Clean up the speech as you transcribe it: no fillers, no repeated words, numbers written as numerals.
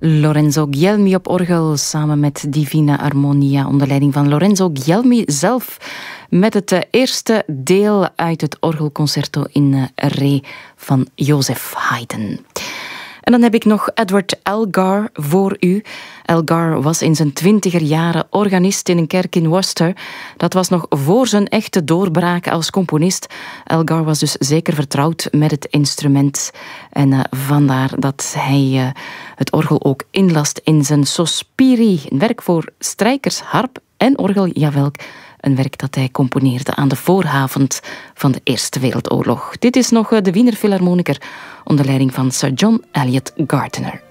Lorenzo Guglielmi op orgel samen met Divina Armonia onder leiding van Lorenzo Guglielmi zelf met het eerste deel uit het orgelconcerto in Re van Joseph Haydn. En dan heb ik nog Edward Elgar voor u. Elgar was in zijn 20er jaren organist in een kerk in Worcester. Dat was nog voor zijn echte doorbraak als componist. Elgar was dus zeker vertrouwd met het instrument. En vandaar dat hij het orgel ook inlast in zijn Sospiri. Een werk voor strijkers, harp en orgel, jawel. Een werk dat hij componeerde aan de vooravond van de Eerste Wereldoorlog. Dit is nog de Wiener Philharmoniker onder leiding van Sir John Eliot Gardiner.